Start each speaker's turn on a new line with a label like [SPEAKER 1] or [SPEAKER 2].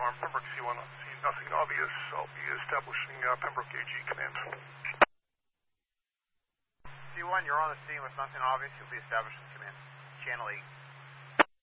[SPEAKER 1] Pembroke C1, see nothing obvious. I'll be establishing Pembroke AG command.
[SPEAKER 2] C1, you're on the scene with nothing obvious. You'll be establishing command. Channel 8.